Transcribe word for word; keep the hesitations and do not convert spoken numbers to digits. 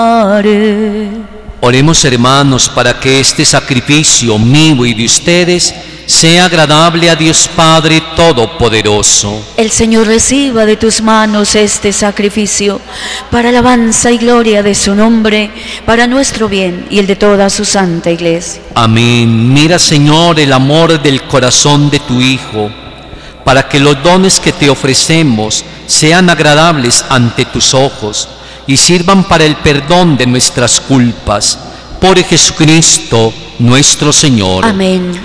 Oremos, hermanos, para que este sacrificio mío y de ustedes sea agradable a Dios Padre Todopoderoso. El Señor reciba de tus manos este sacrificio para alabanza y gloria de su nombre, para nuestro bien y el de toda su santa Iglesia. Amén. Mira, Señor, el amor del corazón de tu Hijo, para que los dones que te ofrecemos sean agradables ante tus ojos y sirvan para el perdón de nuestras culpas. Por Jesucristo nuestro Señor. Amén.